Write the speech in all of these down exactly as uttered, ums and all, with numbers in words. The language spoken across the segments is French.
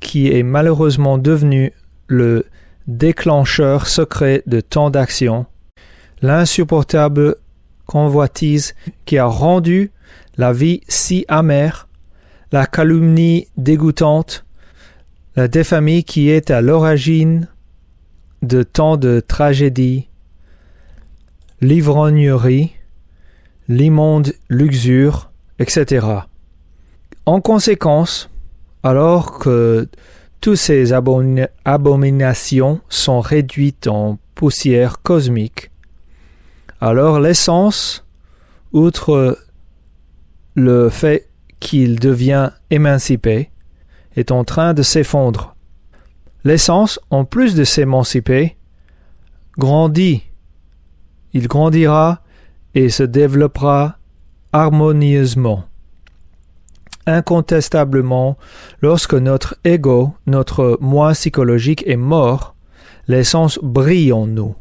qui est malheureusement devenu le déclencheur secret de tant d'actions, l'insupportable convoitise qui a rendu la vie si amère, la calomnie dégoûtante, la défamie qui est à l'origine de tant de tragédies, l'ivrognerie, l'immonde luxure, et cetera. En conséquence, alors que toutes ces abom- abominations sont réduites en poussière cosmique, alors l'essence, outre le fait qu'il devient émancipé, est en train de s'effondrer. L'essence, en plus de s'émanciper, grandit. Il grandira et se développera harmonieusement. Incontestablement, lorsque notre ego, notre moi psychologique est mort, l'essence brille en nous.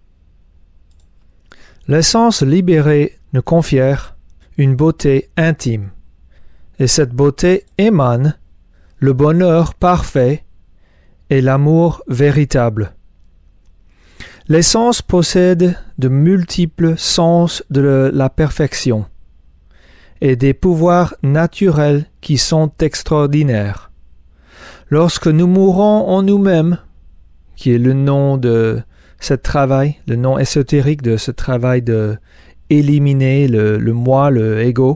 L'essence libérée nous confère une beauté intime, et cette beauté émane le bonheur parfait et l'amour véritable. L'essence possède de multiples sens de la perfection et des pouvoirs naturels qui sont extraordinaires. Lorsque nous mourons en nous-mêmes, qui est le nom de ce travail, le nom ésotérique de ce travail de éliminer le, le moi, le ego,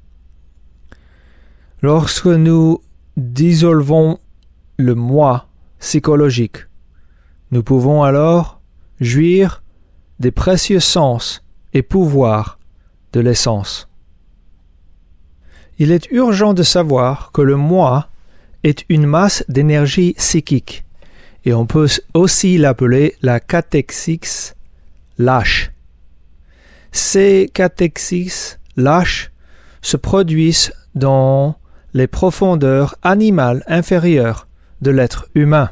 lorsque nous dissolvons le moi psychologique, nous pouvons alors jouir des précieux sens et pouvoirs de l'essence. Il est urgent de savoir que le moi est une masse d'énergie psychique et on peut aussi l'appeler la cathexis lâche. Ces cathexis lâches se produisent dans les profondeurs animales inférieures de l'être humain.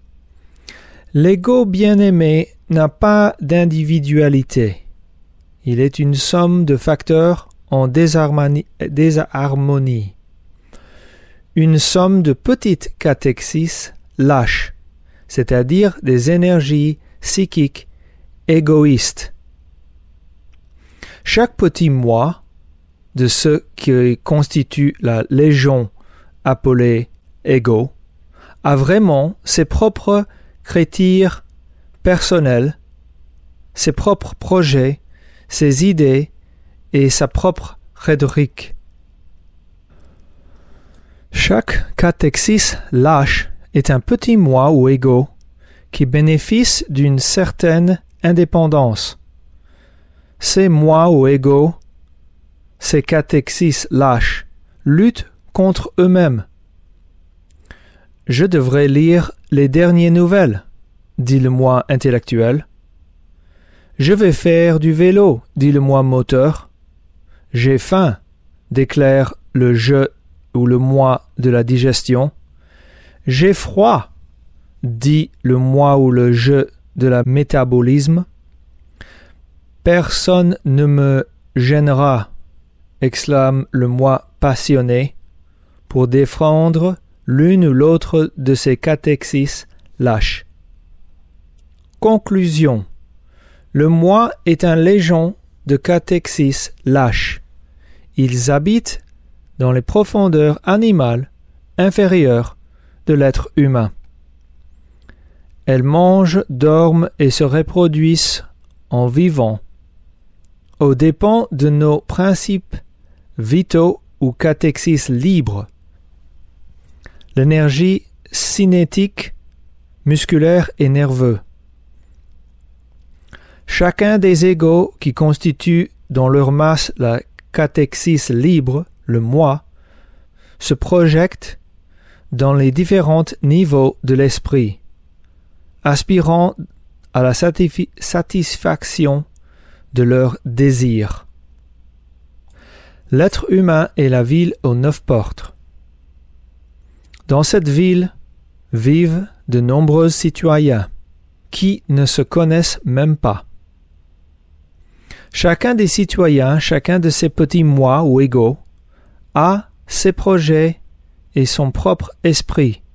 L'ego bien-aimé n'a pas d'individualité. Il est une somme de facteurs en désharmonie, désharmonie. Une somme de petites cathexis lâches, c'est-à-dire des énergies psychiques égoïstes. Chaque petit moi de ce qui constitue la légion appelée ego a vraiment ses propres critères personnels, ses propres projets, ses idées et sa propre rhétorique. Chaque cathexis lâche est un petit moi ou ego qui bénéficie d'une certaine indépendance. Ces moi ou ego, ces cathexis lâches, luttent contre eux-mêmes. Je devrais lire les dernières nouvelles, dit le moi intellectuel. Je vais faire du vélo, dit le moi moteur. J'ai faim, déclare le je ou le moi de la digestion. J'ai froid, dit le moi ou le je de la métabolisme. Personne ne me gênera, exclame le moi passionné, pour défendre l'une ou l'autre de ces cathexis lâches. Conclusion. Le moi est un légion de cathexis lâches. Ils habitent dans les profondeurs animales inférieures de l'être humain. Elles mangent, dorment et se reproduisent en vivant, aux dépens de nos principes vitaux ou cathexis libres. L'énergie cinétique, musculaire et nerveux. Chacun des égos qui constituent dans leur masse la cathexis libre, le moi, se projette dans les différents niveaux de l'esprit, aspirant à la satisfi- satisfaction de leurs désirs. L'être humain est la ville aux neuf portes. Dans cette ville vivent de nombreux citoyens qui ne se connaissent même pas. Chacun des citoyens, chacun de ces petits moi ou égos, a ses projets et son propre esprit,